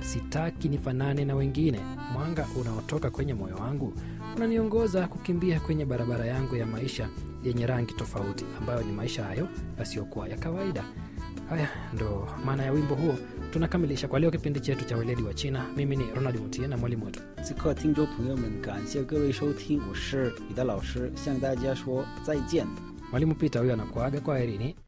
sitaki nifanane na wengine. Mwanga unaotoka kwenye moyo wangu unaniongoza kukimbia kwenye barabara yangu ya maisha yenye rangi tofauti, ambayo ni maisha hayo yasiyokuwa ya kawaida. Haya ndo maana ya wimbo huo. Tunakamilisha kwa leo kipindi chetu cha Weledi wa China. Mimi ni Ronald Mutie na mwalimu wetu. 此刻听众朋友们，感谢各位收听，我是彼得老师，向大家说再见。 Mwalimu Peter huyo anakuaga, kwaherini.